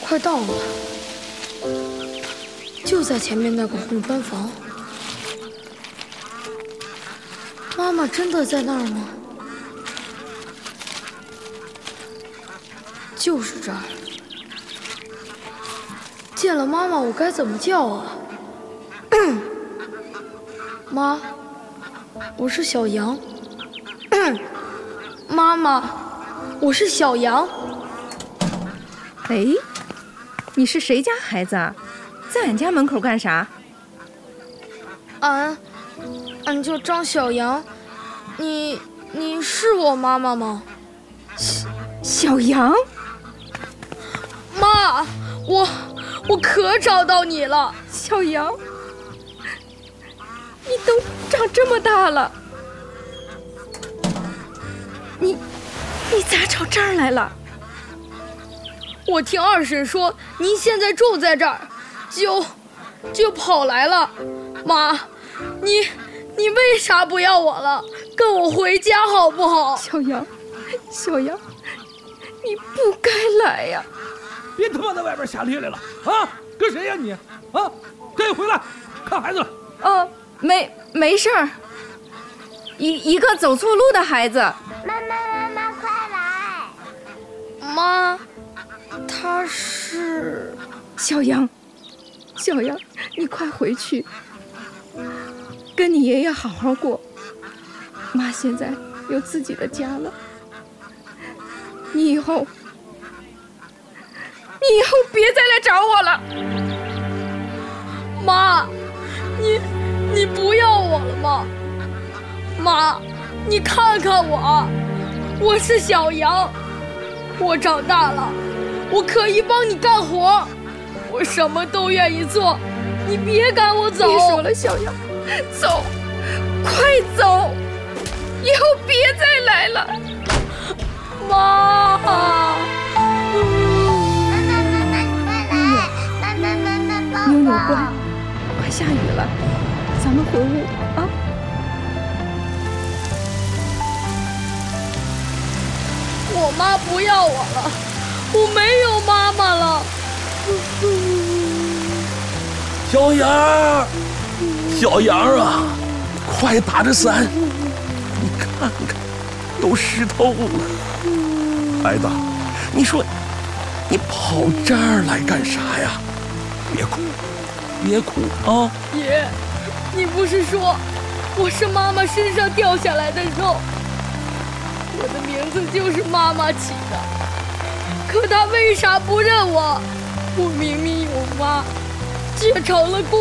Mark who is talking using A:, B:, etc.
A: 快到了，就在前面那个红砖房。妈妈真的在那儿吗？就是这儿。见了妈妈，我该怎么叫啊？妈，我是小羊。妈妈，我是小羊。
B: 哎，你是谁家孩子啊？在俺家门口干啥？
A: 俺叫张小羊。你是我妈妈吗？
B: 小羊？
A: 妈，我可找到你了。
B: 小羊，你都长这么大了，你咋找这儿来了？
A: 我听二婶说您现在住在这儿，就跑来了。妈，你为啥不要我了？跟我回家好不好？
B: 小羊，你不该来呀！
C: 别他妈在外边瞎咧咧了啊！跟谁呀你？啊，赶紧回来看孩子了。
B: 没事儿，一个走错路的孩子。
D: 妈，快来！
A: 妈，他是
B: 小羊，你快回去，跟你爷爷好好过。妈现在有自己的家了，你以后别再来找我了。
A: 妈，你不要我了吗？妈，你看看我是小羊，我长大了，我可以帮你干活，我什么都愿意做，你别赶我走。
B: 别说了，小羊，走，快走，以后别再来了。
A: 妈，
B: 妞妞乖，快下雨了，咱们回屋啊。
A: 我妈不要我了，我没有妈妈了。
C: 小羊啊，快打着伞，你看看，都湿透了。孩子，你说你跑这儿来干啥呀？别哭啊！
A: 爷，你不是说我是妈妈身上掉下来的肉？我的名字就是妈妈起的，可她为啥不认我？我明明有妈，却成了孤